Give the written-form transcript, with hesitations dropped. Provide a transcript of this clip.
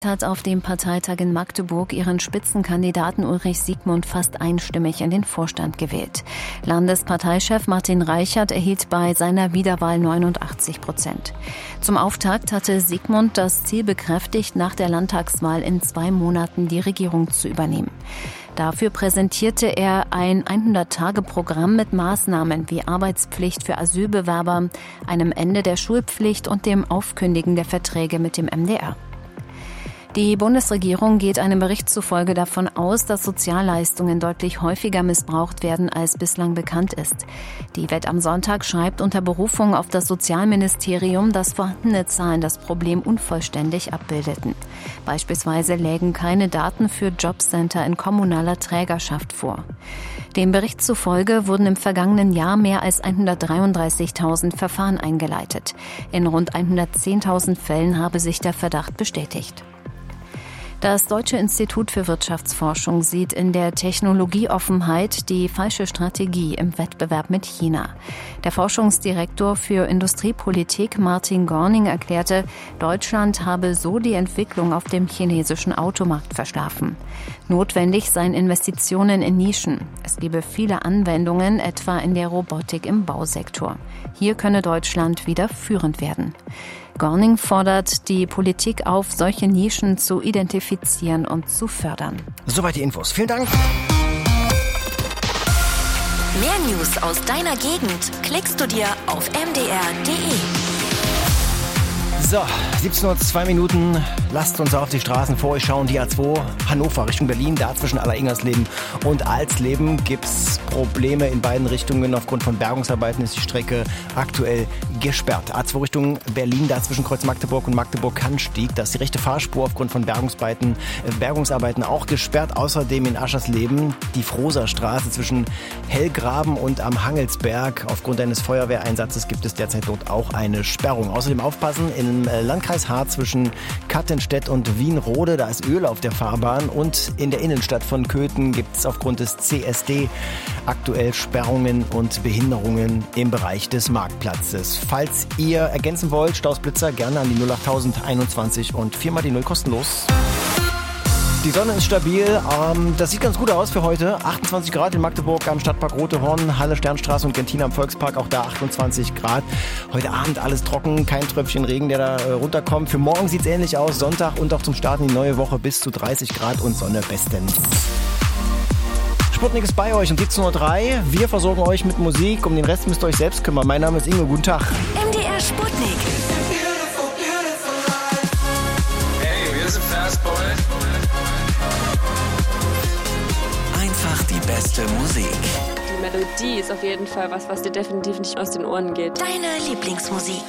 Hat auf dem Parteitag in Magdeburg ihren Spitzenkandidaten Ulrich Siegmund fast einstimmig in den Vorstand gewählt. Landesparteichef Martin Reichert erhielt bei seiner Wiederwahl 89%. Zum Auftakt hatte Siegmund das Ziel bekräftigt, nach der Landtagswahl in 2 Monaten die Regierung zu übernehmen. Dafür präsentierte er ein 100-Tage-Programm mit Maßnahmen wie Arbeitspflicht für Asylbewerber, einem Ende der Schulpflicht und dem Aufkündigen der Verträge mit dem MdR. Die Bundesregierung geht einem Bericht zufolge davon aus, dass Sozialleistungen deutlich häufiger missbraucht werden, als bislang bekannt ist. Die Welt am Sonntag schreibt unter Berufung auf das Sozialministerium, dass vorhandene Zahlen das Problem unvollständig abbildeten. Beispielsweise lägen keine Daten für Jobcenter in kommunaler Trägerschaft vor. Dem Bericht zufolge wurden im vergangenen Jahr mehr als 133.000 Verfahren eingeleitet. In rund 110.000 Fällen habe sich der Verdacht bestätigt. Das Deutsche Institut für Wirtschaftsforschung sieht in der Technologieoffenheit die falsche Strategie im Wettbewerb mit China. Der Forschungsdirektor für Industriepolitik Martin Gorning erklärte, Deutschland habe so die Entwicklung auf dem chinesischen Automarkt verschlafen. Notwendig seien Investitionen in Nischen. Es gebe viele Anwendungen, etwa in der Robotik im Bausektor. Hier könne Deutschland wieder führend werden. Gorning fordert die Politik auf, solche Nischen zu identifizieren und zu fördern. Soweit die Infos. Vielen Dank. Mehr News aus deiner Gegend klickst du dir auf mdr.de. So, 17:02 Uhr. Lasst uns auf die Straßen vor euch schauen. Die A2 Hannover Richtung Berlin. Da zwischen Aller-Ingersleben und Alsleben gibt's Probleme in beiden Richtungen. Aufgrund von Bergungsarbeiten ist die Strecke aktuell gesperrt. A2 Richtung Berlin, da zwischen Kreuz Magdeburg und Magdeburg-Cannstatt. Da ist die rechte Fahrspur aufgrund von Bergungsarbeiten auch gesperrt. Außerdem in Aschersleben die Frohserstraße zwischen Hellgraben und am Hangelsberg. Aufgrund eines Feuerwehreinsatzes gibt es derzeit dort auch eine Sperrung. Außerdem aufpassen, im Landkreis Harz zwischen Kattenstedt und Wienrode, da ist Öl auf der Fahrbahn, und in der Innenstadt von Köthen gibt es aufgrund des CSD aktuell Sperrungen und Behinderungen im Bereich des Marktplatzes. Falls ihr ergänzen wollt, Stausblitzer, gerne an die 08000 21 und 4x0 kostenlos. Die Sonne ist stabil, das sieht ganz gut aus für heute. 28 Grad in Magdeburg am Stadtpark Rote Horn, Halle Sternstraße und Gentina am Volkspark, auch da 28 Grad. Heute Abend alles trocken, kein Tröpfchen Regen, der da runterkommt. Für morgen sieht es ähnlich aus, Sonntag und auch zum Start in die neue Woche bis zu 30 Grad und Sonne bestens. Sputnik ist bei euch um 17:03 Uhr. Wir versorgen euch mit Musik, um den Rest müsst ihr euch selbst kümmern. Mein Name ist Ingo, guten Tag. MDR Sputnik. Hey, wir sind Fastboy. Einfach die beste Musik. Die Melodie ist auf jeden Fall was dir definitiv nicht aus den Ohren geht. Deine Lieblingsmusik.